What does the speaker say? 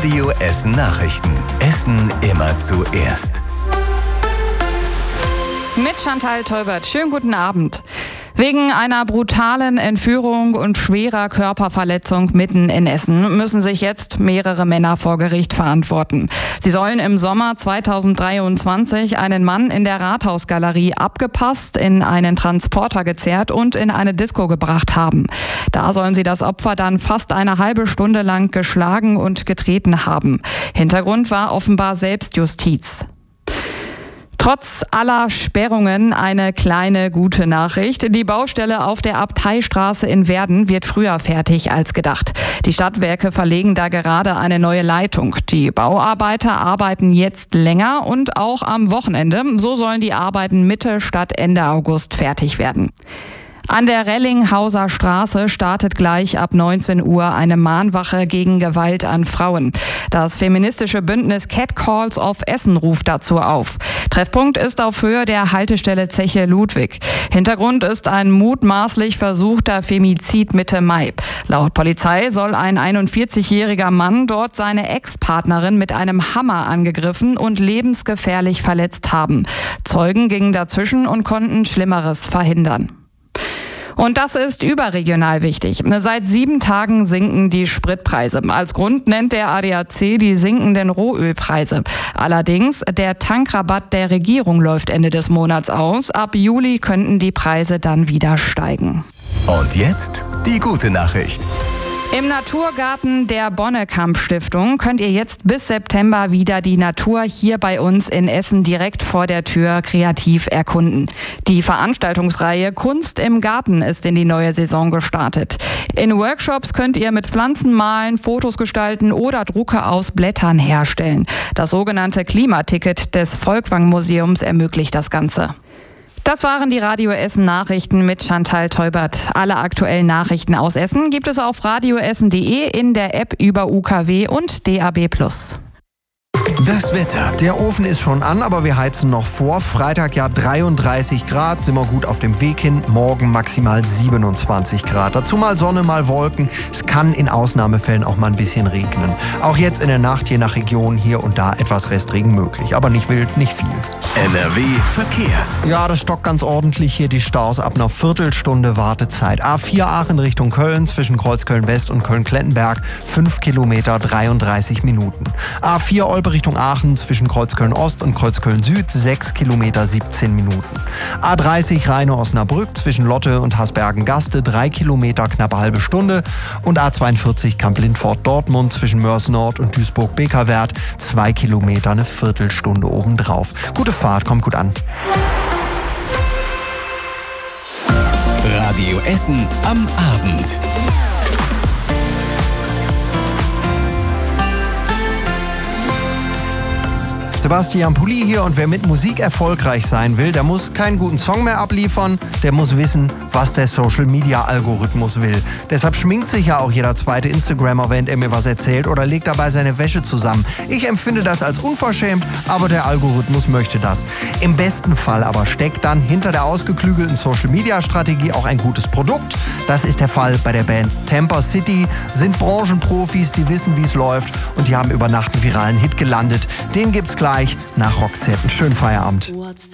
Radio Essen Nachrichten. Essen immer zuerst. Mit Chantal Teubert. Schönen guten Abend. Wegen einer brutalen Entführung und schwerer Körperverletzung mitten in Essen müssen sich jetzt mehrere Männer vor Gericht verantworten. Sie sollen im Sommer 2023 einen Mann in der Rathausgalerie abgepasst, in einen Transporter gezerrt und in eine Disco gebracht haben. Da sollen sie das Opfer dann fast eine halbe Stunde lang geschlagen und getreten haben. Hintergrund war offenbar Selbstjustiz. Trotz aller Sperrungen eine kleine gute Nachricht. Die Baustelle auf der Abteistraße in Werden wird früher fertig als gedacht. Die Stadtwerke verlegen da gerade eine neue Leitung. Die Bauarbeiter arbeiten jetzt länger und auch am Wochenende. So sollen die Arbeiten Mitte statt Ende August fertig werden. An der Rellinghauser Straße startet gleich ab 19 Uhr eine Mahnwache gegen Gewalt an Frauen. Das feministische Bündnis Catcalls of Essen ruft dazu auf. Treffpunkt ist auf Höhe der Haltestelle Zeche Ludwig. Hintergrund ist ein mutmaßlich versuchter Femizid Mitte Mai. Laut Polizei soll ein 41-jähriger Mann dort seine Ex-Partnerin mit einem Hammer angegriffen und lebensgefährlich verletzt haben. Zeugen gingen dazwischen und konnten Schlimmeres verhindern. Und das ist überregional wichtig. Seit 7 Tagen sinken die Spritpreise. Als Grund nennt der ADAC die sinkenden Rohölpreise. Allerdings, der Tankrabatt der Regierung läuft Ende des Monats aus. Ab Juli könnten die Preise dann wieder steigen. Und jetzt die gute Nachricht. Im Naturgarten der Bonnekamp-Stiftung könnt ihr jetzt bis September wieder die Natur hier bei uns in Essen direkt vor der Tür kreativ erkunden. Die Veranstaltungsreihe Kunst im Garten ist in die neue Saison gestartet. In Workshops könnt ihr mit Pflanzen malen, Fotos gestalten oder Drucke aus Blättern herstellen. Das sogenannte Klimaticket des Folkwang-Museums ermöglicht das Ganze. Das waren die Radio Essen Nachrichten mit Chantal Teubert. Alle aktuellen Nachrichten aus Essen gibt es auf radioessen.de, in der App über UKW und DAB+. Das Wetter. Der Ofen ist schon an, aber wir heizen noch vor. Freitag ja 33 Grad, sind wir gut auf dem Weg hin. Morgen maximal 27 Grad. Dazu mal Sonne, mal Wolken. Es kann in Ausnahmefällen auch mal ein bisschen regnen. Auch jetzt in der Nacht je nach Region hier und da etwas Restregen möglich. Aber nicht wild, nicht viel. NRW Verkehr. Ja, das stockt ganz ordentlich hier die Staus ab einer Viertelstunde Wartezeit. A4 Aachen Richtung Köln zwischen Kreuzköln West und Köln-Klettenberg 5 Kilometer 33 Minuten. A4 Olpe Richtung Aachen zwischen Kreuzköln Ost und Kreuzköln Süd 6 Kilometer 17 Minuten. A30 Rheine-Osnabrück zwischen Lotte und Hasbergen-Gaste 3 Kilometer knappe halbe Stunde und A42 Kamp-Lindfort-Dortmund zwischen Mörs Nord und Duisburg-Bekerwert 2 Kilometer eine Viertelstunde obendrauf. Gute Fahrt, kommt gut an. Radio Essen am Abend. Sebastian Pulli hier, und wer mit Musik erfolgreich sein will, der muss keinen guten Song mehr abliefern, der muss wissen, was der Social-Media-Algorithmus will. Deshalb schminkt sich ja auch jeder zweite Instagrammer, während er mir was erzählt, oder legt dabei seine Wäsche zusammen. Ich empfinde das als unverschämt, aber der Algorithmus möchte das. Im besten Fall aber steckt dann hinter der ausgeklügelten Social-Media-Strategie auch ein gutes Produkt. Das ist der Fall bei der Band Temper City, sind Branchenprofis, die wissen, wie es läuft, und die haben über Nacht einen viralen Hit gelandet. Den gibt's gleich nach Roxette. Einen schönen Feierabend.